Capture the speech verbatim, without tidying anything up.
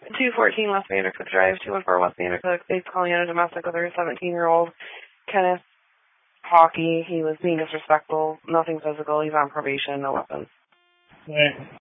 two fourteen West Vandercook Drive, two one four West Vandercook. They're calling in a domestic with their seventeen-year-old Kenneth Hockey. He was being disrespectful. Nothing physical. He's on probation. No weapons. Right.